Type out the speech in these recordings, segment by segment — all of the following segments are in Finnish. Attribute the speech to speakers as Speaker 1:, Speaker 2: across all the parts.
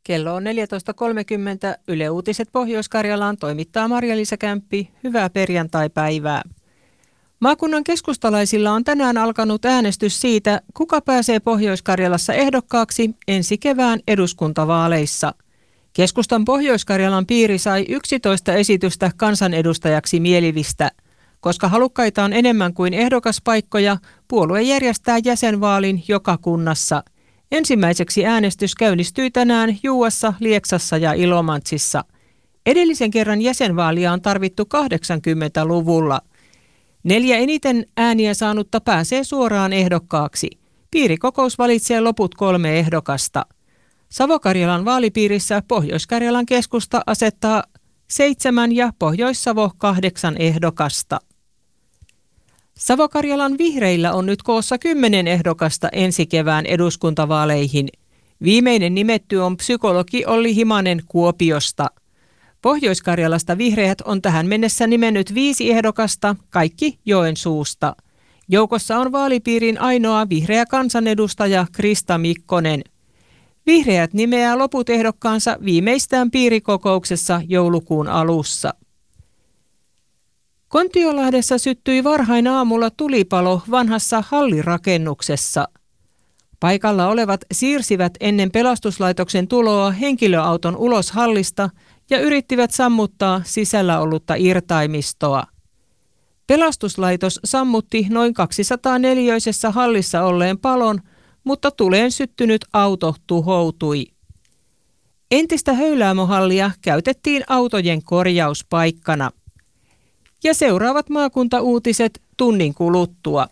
Speaker 1: Kello on 14.30. Yle Uutiset Pohjois-Karjalaan toimittaa Marja-Liisa Kämppi. Hyvää perjantaipäivää. Maakunnan keskustalaisilla on tänään alkanut äänestys siitä, kuka pääsee Pohjois-Karjalassa ehdokkaaksi ensi kevään eduskuntavaaleissa. Keskustan Pohjois-Karjalan piiri sai 11 esitystä kansanedustajaksi mielivistä. Koska halukkaita on enemmän kuin ehdokaspaikkoja, puolue järjestää jäsenvaalin joka kunnassa. Ensimmäiseksi äänestys käynnistyi tänään Juuassa, Lieksassa ja Ilomantsissa. Edellisen kerran jäsenvaalia on tarvittu 80-luvulla. 4 eniten ääniä saanutta pääsee suoraan ehdokkaaksi. Piirikokous valitsee loput 3 ehdokasta. Savo-Karjalan vaalipiirissä Pohjois-Karjalan keskusta asettaa 7 ja Pohjois-Savo 8 ehdokasta. Savo-Karjalan vihreillä on nyt koossa 10 ehdokasta ensi kevään eduskuntavaaleihin. Viimeinen nimetty on psykologi Olli Himanen Kuopiosta. Pohjois-Karjalasta vihreät on tähän mennessä nimennyt 5 ehdokasta, kaikki Joensuusta. Joukossa on vaalipiirin ainoa vihreä kansanedustaja Krista Mikkonen. Vihreät nimeää loput ehdokkaansa viimeistään piirikokouksessa joulukuun alussa. Kontiolahdessa syttyi varhain aamulla tulipalo vanhassa hallirakennuksessa. Paikalla olevat siirsivät ennen pelastuslaitoksen tuloa henkilöauton ulos hallista ja yrittivät sammuttaa sisällä ollutta irtaimistoa. Pelastuslaitos sammutti noin 204-neliöisessä hallissa olleen palon, mutta tuleen syttynyt auto tuhoutui. Entistä höyläämöhallia käytettiin autojen korjauspaikkana. Ja seuraavat maakuntauutiset tunnin kuluttua.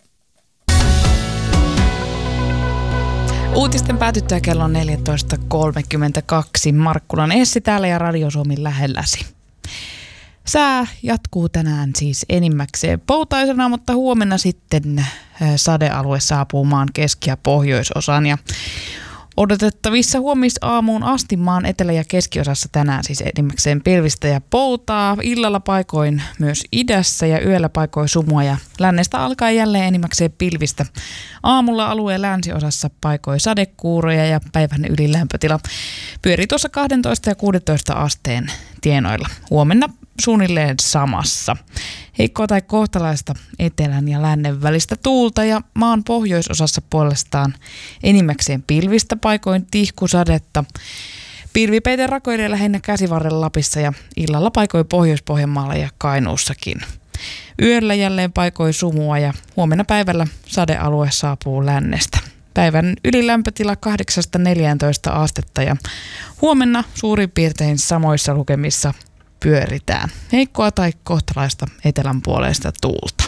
Speaker 2: Uutisten päätyttyä kello 14.32. Markkulan Essi täällä ja Radio Suomi lähelläsi. Sää jatkuu tänään siis enimmäkseen poutaisena, mutta huomenna sitten sadealue saapuu maan keski- ja pohjoisosaan. Ja odotettavissa huomisaamuun asti maan etelä- ja keskiosassa tänään siis enimmäkseen pilvistä ja poutaa. Illalla paikoin myös idässä ja yöllä paikoin sumua ja lännestä alkaa jälleen enimmäkseen pilvistä. Aamulla alueen länsiosassa paikoin sadekuuroja ja päivän ylilämpötila pyörii tuossa 12 ja 16 asteen tienoilla. Huomenna suunnilleen samassa. Heikkoa tai kohtalaista etelän ja lännen välistä tuulta ja maan pohjoisosassa puolestaan enimmäkseen pilvistä paikoin tihkusadetta. Pilvipeite rakoilee lähinnä Käsivarren Lapissa ja illalla paikoin Pohjois-Pohjanmaalla ja Kainuussakin. Yöllä jälleen paikoin sumua ja huomenna päivällä sadealue saapuu lännestä. Päivän ylilämpötila 8-14 astetta ja huomenna suurin piirtein samoissa lukemissa pyöritään. Heikkoa tai kohtalaista etelänpuoleista tuulta.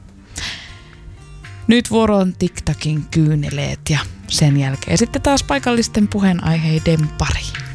Speaker 2: Nyt vuoroon TikTokin kyyneleet ja sen jälkeen sitten taas paikallisten puheenaiheiden pari.